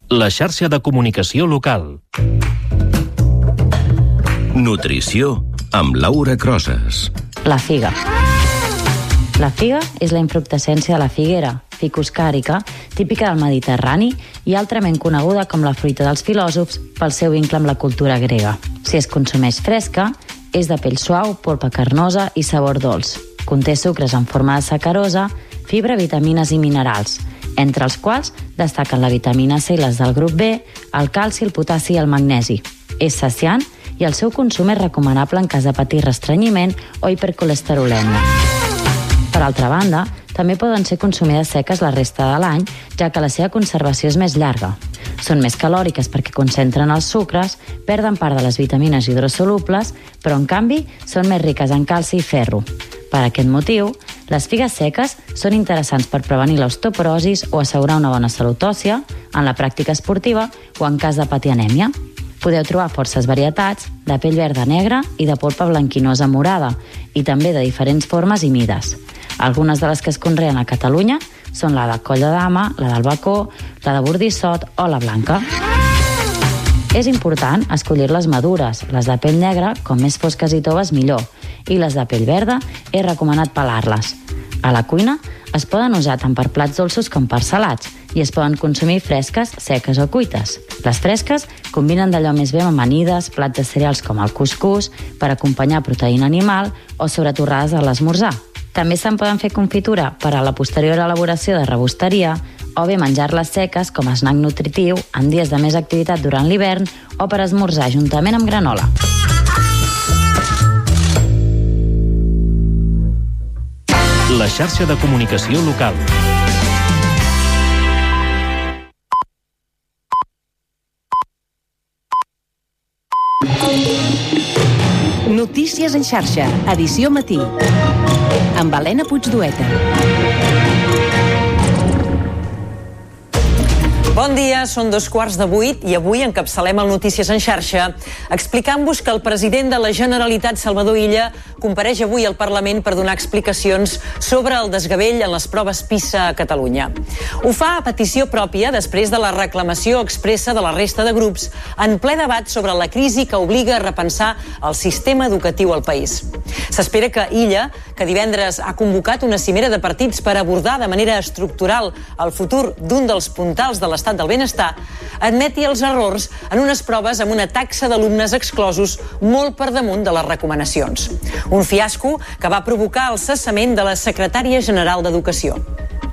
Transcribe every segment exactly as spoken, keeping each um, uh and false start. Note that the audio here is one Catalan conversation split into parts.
la xarxa de comunicació local. Nutrició amb Laura Crosas. La figa. La figa és la infructescència de la figuera, Ficus carica, típica del Mediterrani i altrament coneguda com la fruita dels filòsofs pel seu vincle amb la cultura grega. Si es consumeix fresca, és de pell suau, polpa carnosa i sabor dolç. Conté sucres en forma de sacarosa, fibra, vitamines i minerals, entre els quals destaquen la vitamina C i les del grup B, el calci, el potassi i el magnesi. És saciant i el seu consum és recomanable en cas de patir restrenyiment o hipercolesterolèmia. Per altra banda, també poden ser consumides seques la resta de l'any, ja que la seva conservació és més llarga. Són més calòriques perquè concentren els sucres, perden part de les vitamines hidrosolubles, però en canvi són més riques en calci i ferro. Per aquest motiu, les figues seques són interessants per prevenir l'osteoporosi o assegurar una bona salut òssia, en la pràctica esportiva o en cas de patir anèmia. Podeu trobar forces varietats de pell verda negra i de polpa blanquinosa morada, i també de diferents formes i mides. Algunes de les que es conreen a Catalunya són la de coll de dama, la del bacó, la de bordissot o la blanca. És important escollir-les madures, les de pell negra, com més fosques i toves millor, i les de pell verda és recomanat pelar-les. A la cuina es poden usar tant per plats dolços com per salats i es poden consumir fresques, seques o cuites. Les fresques combinen d'allò més bé amb amanides, plats de cereals com el cuscús, per acompanyar proteïna animal o sobre torrades a l'esmorzar. També se'n poden fer confitura per a la posterior elaboració de rebosteria o bé menjar-les seques com a snack nutritiu en dies de més activitat durant l'hivern o per esmorzar juntament amb granola. La xarxa de comunicació local. Notícies en xarxa, edició matí, amb Helena Puigdueta. Bon dia, són dos quarts de vuit i avui encapçalem el Notícies en xarxa explicant-vos que el president de la Generalitat, Salvador Illa, compareix avui al Parlament per donar explicacions sobre el desgavell en les proves PISA a Catalunya. Ho fa a petició pròpia després de la reclamació expressa de la resta de grups en ple debat sobre la crisi que obliga a repensar el sistema educatiu al país. S'espera que Illa, que divendres ha convocat una cimera de partits per abordar de manera estructural el futur d'un dels puntals de l'estat del benestar, admeti els errors en unes proves amb una taxa d'alumnes exclosos molt per damunt de les recomanacions. Un fiasco que va provocar el cessament de la secretària general d'Educació.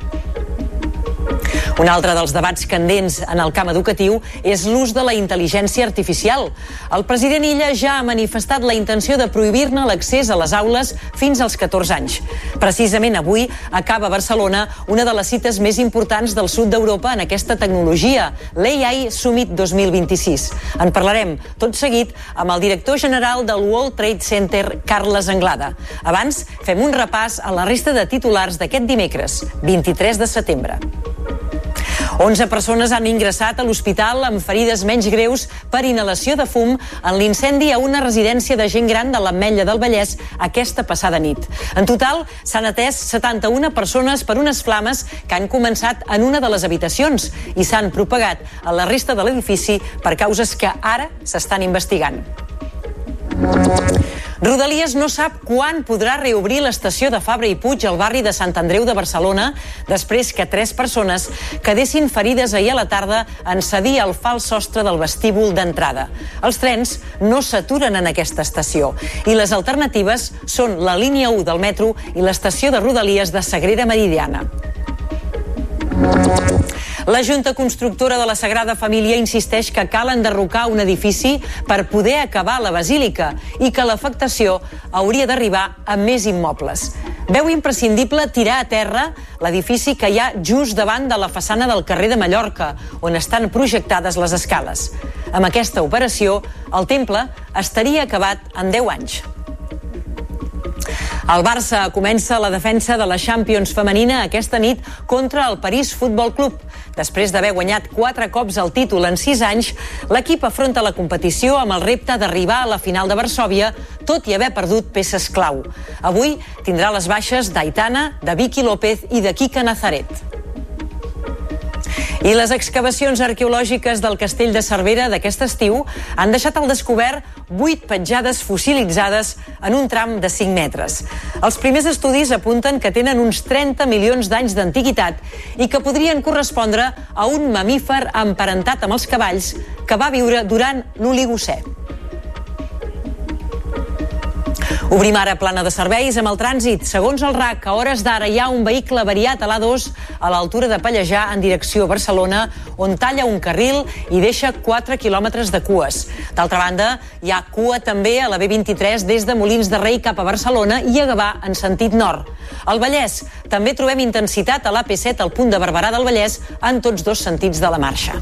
Un altre dels debats candents en el camp educatiu és l'ús de la intel·ligència artificial. El president Illa ja ha manifestat la intenció de prohibir-ne l'accés a les aules fins als catorze anys. Precisament avui acaba a Barcelona una de les cites més importants del sud d'Europa en aquesta tecnologia, l'A I Summit dos mil vint-i-sis. En parlarem tot seguit amb el director general del World Trade Center, Carles Anglada. Abans, fem un repàs a la resta de titulars d'aquest dimecres, vint-i-tres de setembre. onze persones han ingressat a l'hospital amb ferides menys greus per inhalació de fum en l'incendi a una residència de gent gran de l'Ametlla del Vallès aquesta passada nit. En total, s'han atès setanta-una persones per unes flames que han començat en una de les habitacions i s'han propagat a la resta de l'edifici per causes que ara s'estan investigant. Rodalies no sap quan podrà reobrir l'estació de Fabra i Puig al barri de Sant Andreu de Barcelona després que tres persones quedessin ferides ahir a la tarda en cedir el fals sostre del vestíbul d'entrada. Els trens no s'aturen en aquesta estació i les alternatives són la línia u del metro i l'estació de Rodalies de Sagrera Meridiana. La Junta Constructora de la Sagrada Família insisteix que cal enderrocar un edifici per poder acabar la basílica i que l'afectació hauria d'arribar a més immobles. Veu imprescindible tirar a terra l'edifici que hi ha just davant de la façana del carrer de Mallorca, on estan projectades les escales. Amb aquesta operació, el temple estaria acabat en deu anys. El Barça comença la defensa de la Champions femenina aquesta nit contra el París Futbol Club. Després d'haver guanyat quatre cops el títol en sis anys, l'equip afronta la competició amb el repte d'arribar a la final de Varsòvia, tot i haver perdut peces clau. Avui tindrà les baixes d'Aitana, de Vicky López i de Kika Nazaret. I les excavacions arqueològiques del castell de Cervera d'aquest estiu han deixat al descobert vuit petjades fossilitzades en un tram de cinc metres. Els primers estudis apunten que tenen uns trenta milions d'anys d'antiguitat i que podrien correspondre a un mamífer emparentat amb els cavalls que va viure durant l'Oligocè. Obrim ara plana de serveis amb el trànsit. Segons el R A C, a hores d'ara hi ha un vehicle avariat a l'A dos a l'altura de Pallejà en direcció a Barcelona, on talla un carril i deixa quatre quilòmetres de cues. D'altra banda, hi ha cua també a la B vint-i-tres des de Molins de Rei cap a Barcelona i a Gavà en sentit nord. Al Vallès també trobem intensitat a l'A P set al punt de Barberà del Vallès en tots dos sentits de la marxa.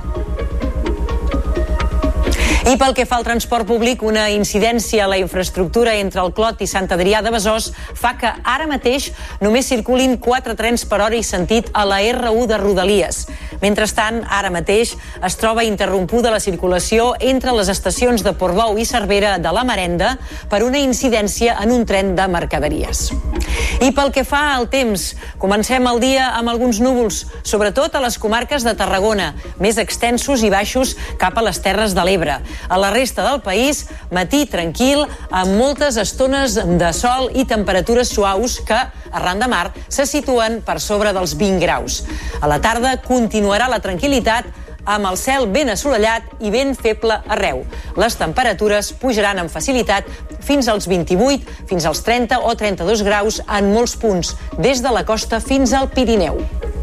I pel que fa al transport públic, una incidència a la infraestructura entre el Clot i Sant Adrià de Besòs fa que ara mateix només circulin quatre trens per hora i sentit a la R u de Rodalies. Mentrestant, ara mateix es troba interrompuda la circulació entre les estacions de Portbou i Cervera de la Marenda per una incidència en un tren de mercaderies. I pel que fa al temps, comencem el dia amb alguns núvols, sobretot a les comarques de Tarragona, més extensos i baixos cap a les Terres de l'Ebre. A la resta del país, matí tranquil, amb moltes estones de sol i temperatures suaus que, arran de mar, se situen per sobre dels vint graus. A la tarda continuarà la tranquil·litat amb el cel ben assolellat i ben feble arreu. Les temperatures pujaran amb facilitat fins als vint-i-vuit, fins als trenta o trenta-dos graus en molts punts, des de la costa fins al Pirineu.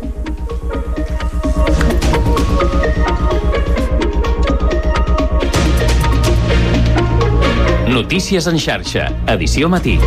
Notícies en xarxa, edició matí.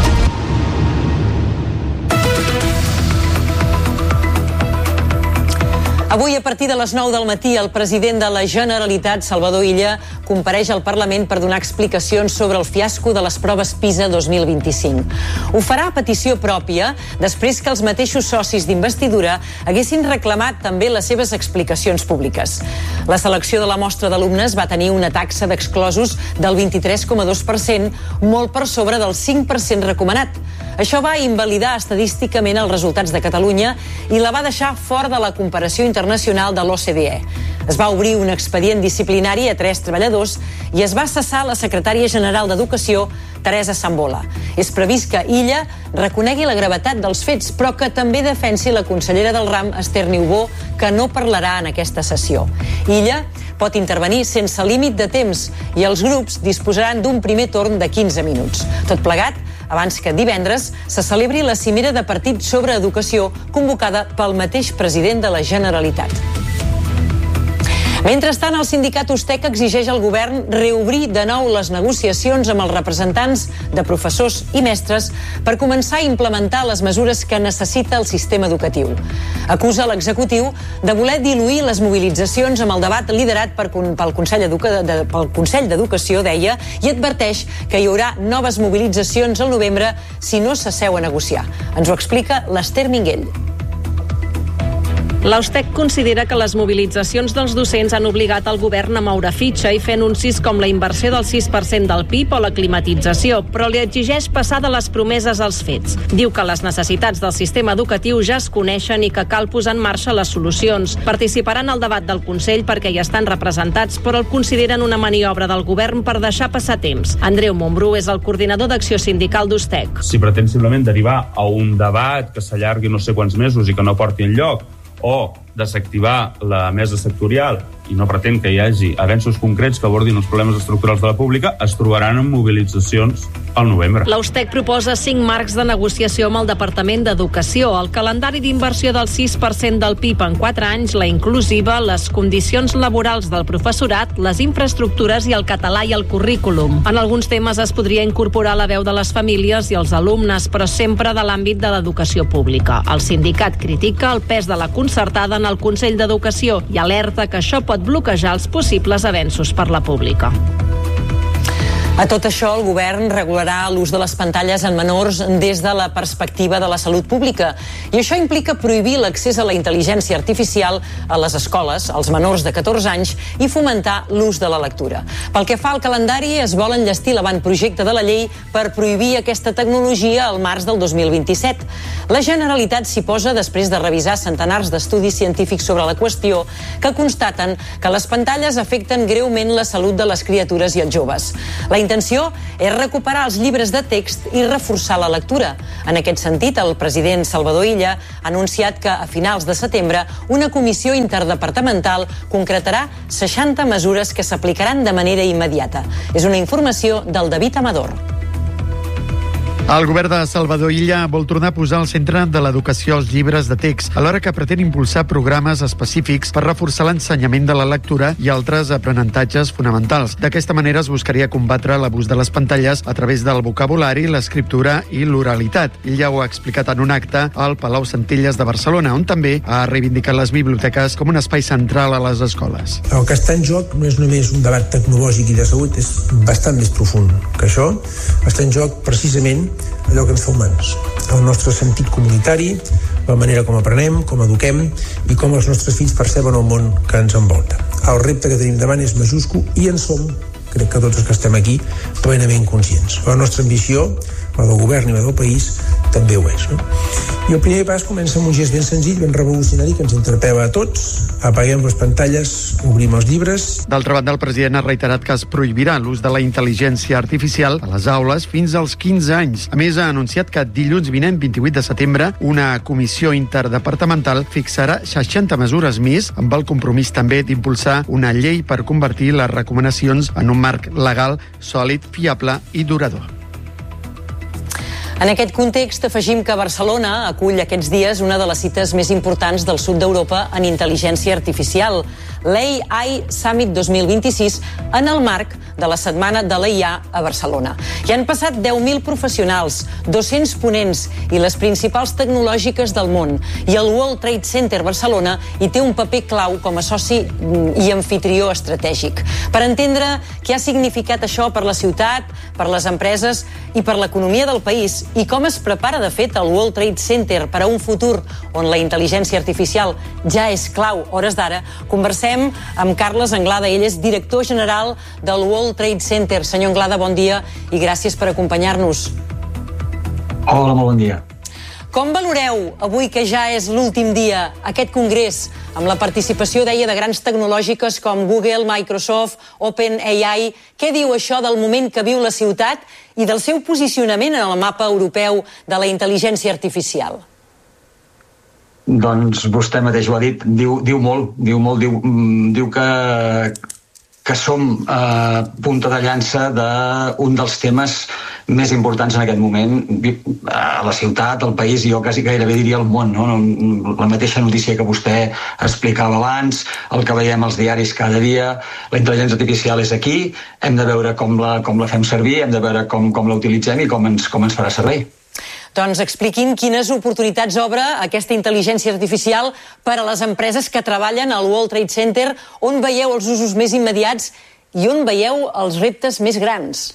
Avui, a partir de les nou del matí, el president de la Generalitat, Salvador Illa, compareix al Parlament per donar explicacions sobre el fiasco de les proves PISA dos mil vint-i-cinc. Ho farà a petició pròpia, després que els mateixos socis d'investidura haguessin reclamat també les seves explicacions públiques. La selecció de la mostra d'alumnes va tenir una taxa d'exclosos del vint-i-tres coma dos per cent, molt per sobre del cinc per cent recomanat. Això va invalidar estadísticament els resultats de Catalunya i la va deixar fora de la comparació internacional de l'O C D E. Es va obrir un expedient disciplinari a tres treballadors i es va cessar la secretària general d'Educació, Teresa Sambola. És previst que Illa reconegui la gravetat dels fets, però que també defensi la consellera del ram, Esther Niubó, que no parlarà en aquesta sessió. Illa pot intervenir sense límit de temps i els grups disposaran d'un primer torn de quinze minuts. Tot plegat, abans que divendres se celebri la cimera de partit sobre educació convocada pel mateix president de la Generalitat. Mentrestant, el sindicat Ustec exigeix al govern reobrir de nou les negociacions amb els representants de professors i mestres per començar a implementar les mesures que necessita el sistema educatiu. Acusa l'executiu de voler diluir les mobilitzacions amb el debat liderat per, pel Consell Educa, de, pel Consell d'Educació, deia, i adverteix que hi haurà noves mobilitzacions al novembre si no s'asseu a negociar. Ens ho explica l'Ester Minguell. L'Ustec considera que les mobilitzacions dels docents han obligat el govern a moure fitxa i fer anuncis com la inversió del sis per cent del P I B o la climatització, però li exigeix passar de les promeses als fets. Diu que les necessitats del sistema educatiu ja es coneixen i que cal posar en marxa les solucions. Participaran al debat del Consell perquè hi estan representats, però el consideren una maniobra del govern per deixar passar temps. Andreu Montbrú és el coordinador d'acció sindical d'Ustec. Si pretén simplement derivar a un debat que s'allargui no sé quants mesos i que no porti enlloc, o desactivar la mesa sectorial i no pretén que hi hagi avenços concrets que abordin els problemes estructurals de la pública, es trobaran en mobilitzacions al novembre. L'Ustec proposa cinc marcs de negociació amb el Departament d'Educació, el calendari d'inversió del sis per cent del P I B en quatre anys, la inclusiva, les condicions laborals del professorat, les infraestructures i el català i el currículum. En alguns temes es podria incorporar la veu de les famílies i els alumnes, però sempre de l'àmbit de l'educació pública. El sindicat critica el pes de la concertada en el Consell d'Educació i alerta que això pot bloquejar els possibles avenços per la pública. A tot això, el govern regularà l'ús de les pantalles en menors des de la perspectiva de la salut pública. I això implica prohibir l'accés a la intel·ligència artificial a les escoles, als menors de catorze anys, i fomentar l'ús de la lectura. Pel que fa al calendari, es vol enllestir l'avantprojecte de la llei per prohibir aquesta tecnologia al març del dos mil vint-i-set. La Generalitat s'hi posa després de revisar centenars d'estudis científics sobre la qüestió que constaten que les pantalles afecten greument la salut de les criatures i els joves. La intenció és recuperar els llibres de text i reforçar la lectura. En aquest sentit, el president Salvador Illa ha anunciat que a finals de setembre una comissió interdepartamental concretarà seixanta mesures que s'aplicaran de manera immediata. És una informació del David Amador. El govern de Salvador Illa vol tornar a posar al centre de l'educació els llibres de text, alhora que pretén impulsar programes específics per reforçar l'ensenyament de la lectura i altres aprenentatges fonamentals. D'aquesta manera es buscaria combatre l'abús de les pantalles a través del vocabulari, l'escriptura i l'oralitat. Illa ho ha explicat en un acte al Palau Centelles de Barcelona, on també ha reivindicat les biblioteques com un espai central a les escoles. El que està en joc no és només un debat tecnològic i de salut, és bastant més profund que això. Està en joc precisament allò que ens fa humans, el nostre sentit comunitari, la manera com aprenem, com eduquem i com els nostres fills perceben el món que ens envolta. El repte que tenim davant és majúscul i en som, crec que tots els que estem aquí, plenament conscients. La nostra ambició, la del govern i la del país, també ho és. No? I el primer pas comença amb un gest ben senzill, ben revolucionari, que ens interpel·la a tots. Apaguem les pantalles, obrim els llibres. D'altra banda, el president ha reiterat que es prohibirà l'ús de la intel·ligència artificial a les aules fins als quinze anys. A més, ha anunciat que dilluns vinent, vint-i-vuit de setembre, una comissió interdepartamental fixarà seixanta mesures més, amb el compromís també d'impulsar una llei per convertir les recomanacions en un marc legal sòlid, fiable i durador. En aquest context, afegim que Barcelona acull aquests dies una de les cites més importants del sud d'Europa en intel·ligència artificial, l'A I Summit dos mil vint-i-sis, en el marc de la Setmana de l'A I A a Barcelona. Hi han passat deu mil professionals, dos-cents ponents i les principals tecnològiques del món, i el World Trade Center Barcelona hi té un paper clau com a soci i anfitrió estratègic. Per entendre què ha significat això per la ciutat, per les empreses i per l'economia del país, i com es prepara, de fet, el World Trade Center per a un futur on la intel·ligència artificial ja és clau hores d'ara, conversem amb Carles Anglada. Ell és director general del World Trade Center. Senyor Anglada, bon dia i gràcies per acompanyar-nos. Hola, molt bon dia. Com valoreu avui, que ja és l'últim dia, aquest congrés amb la participació, deia, de grans tecnològiques com Google, Microsoft, OpenAI? Què diu això del moment que viu la ciutat i del seu posicionament en el mapa europeu de la intel·ligència artificial? Doncs vostè mateix ho ha dit, diu, diu molt, diu molt, diu, diu que, que som a punta de llança d'un dels temes més importants en aquest moment a la ciutat, al país, i jo quasi gairebé diria al món, no? La mateixa notícia que vostè explicava abans, el que veiem als diaris cada dia, la intel·ligència artificial és aquí, hem de veure com la, com la fem servir, hem de veure com, com la utilitzem i com ens, com ens farà servei. Doncs expliquin quines oportunitats obre aquesta intel·ligència artificial per a les empreses que treballen al World Trade Center, on veieu els usos més immediats i on veieu els reptes més grans.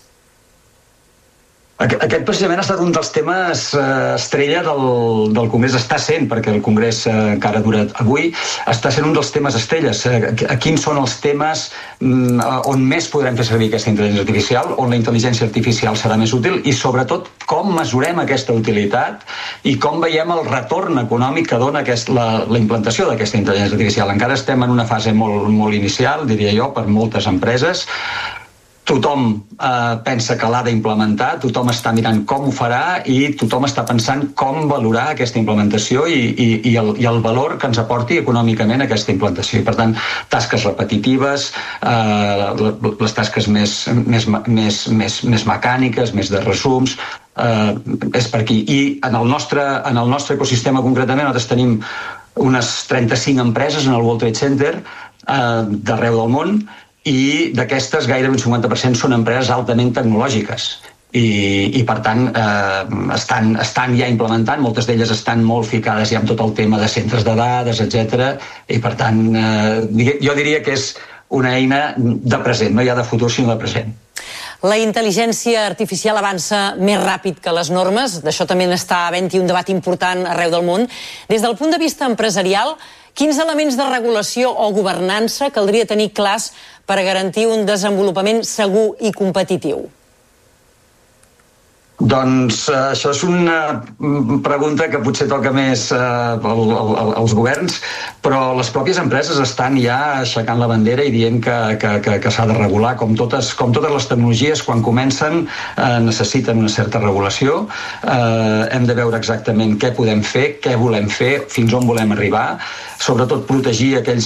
Aquest precisament ha estat un dels temes estrella del, del Congrés, està sent, perquè el Congrés encara dura avui, està sent un dels temes estrelles. Quins són els temes on més podrem fer servir aquesta intel·ligència artificial, on la intel·ligència artificial serà més útil, i sobretot com mesurem aquesta utilitat i com veiem el retorn econòmic que dona aquest, la, la implantació d'aquesta intel·ligència artificial. Encara estem en una fase molt, molt inicial, diria jo, per moltes empreses. Tothom eh, pensa que l'ha d'implementar, tothom està mirant com ho farà i tothom està pensant com valorar aquesta implementació i, i, i, el, i el valor que ens aporti econòmicament aquesta implantació. I, per tant, tasques repetitives, eh, les tasques més, més, més, més, més mecàniques, més de resums, eh, és per aquí. I en el nostre, en el nostre ecosistema concretament nosaltres tenim unes trenta-cinc empreses en el World Trade Center eh, d'arreu del món, i d'aquestes gairebé un cinquanta per cent són empreses altament tecnològiques i, i per tant eh, estan, estan ja implementant, moltes d'elles estan molt ficades ja amb tot el tema de centres de dades, etcètera, i per tant eh, jo diria que és una eina de present, no ja de futur sinó de present. La intel·ligència artificial avança més ràpid que les normes, d'això també n'està havent-hi un debat important arreu del món. Des del punt de vista empresarial, quins elements de regulació o governança caldria tenir clars per a garantir un desenvolupament segur i competitiu? Doncs uh, això és una pregunta que potser toca més uh, al, al, als governs, però les pròpies empreses estan ja aixecant la bandera i dient que, que, que, que s'ha de regular. Com totes, com totes les tecnologies, quan comencen uh, necessiten una certa regulació. Uh, hem de veure exactament què podem fer, què volem fer, fins on volem arribar, sobretot protegir aquells